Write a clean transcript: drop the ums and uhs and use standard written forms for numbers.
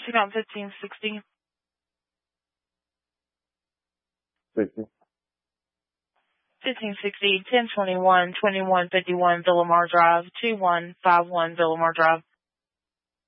Account 1560. 60. 1560, 1021, 2151 Villamar Drive, 2151 Villamar Drive.